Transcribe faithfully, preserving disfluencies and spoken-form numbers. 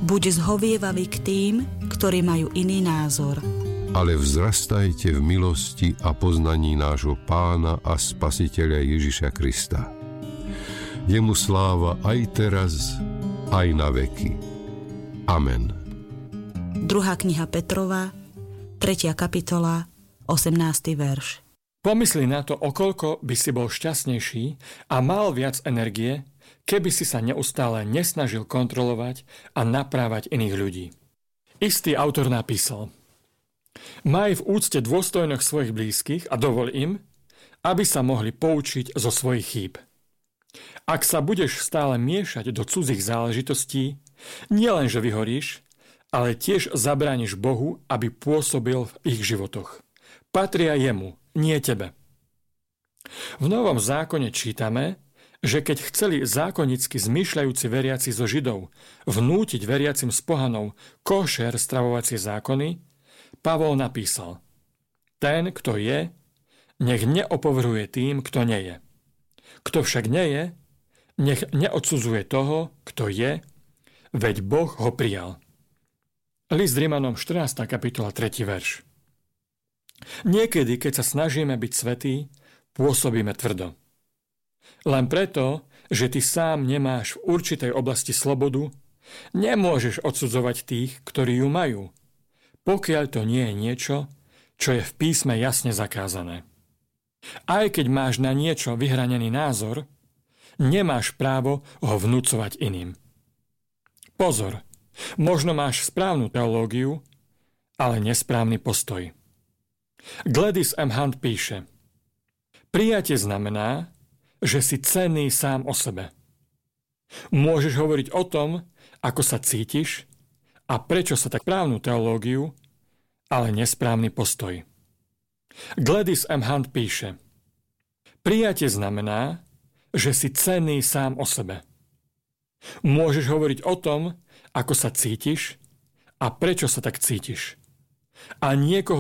Buď zhovievavý k tým, ktorí majú iný názor. Ale vzrastajte v milosti a poznaní nášho Pána a Spasiteľa Ježiša Krista. Jemu sláva aj teraz, aj na veky. Amen. Druhá kniha Petrova, tretia kapitola, osemnásty verš. Pomysli na to, okoľko by si bol šťastnejší a mal viac energie, keby si sa neustále nesnažil kontrolovať a naprávať iných ľudí. Istý autor napísal: Maj v úcte dôstojnosť svojich blízkych a dovol im, aby sa mohli poučiť zo svojich chýb. Ak sa budeš stále miešať do cudzích záležitostí, nielenže vyhoríš, ale tiež zabrániš Bohu, aby pôsobil v ich životoch. Patria jemu, nie tebe. V Novom zákone čítame, že keď chceli zákonnícky zmýšľajúci veriaci zo Židov vnútiť veriacim z pohanov košer stravovacie zákony, Pavol napísal: Ten, kto je, nech neopovrhuje tým, kto nie je. Kto však nie je, nech neodsudzuje toho, kto je, veď Boh ho prijal. List Rimanom štrnásta kapitola tretí verš. Niekedy, keď sa snažíme byť svätí, pôsobíme tvrdo. Len preto, že ty sám nemáš v určitej oblasti slobodu, nemôžeš odsudzovať tých, ktorí ju majú, pokiaľ to nie je niečo, čo je v písme jasne zakázané. Aj keď máš na niečo vyhranený názor, nemáš právo ho vnúcovať iným. Pozor, možno máš správnu teológiu, ale nesprávny postoj. Gladys M. Hunt píše: Prijatie znamená, že si cenný sám o sebe. Môžeš hovoriť o tom, ako sa cítiš a prečo sa tak správnu teológiu, ale nesprávny postoj. Gladys M. Hunt píše: Prijatie znamená, že si cenný sám o sebe. Môžeš hovoriť o tom, ako sa cítiš a prečo sa tak cítiš. A niekoho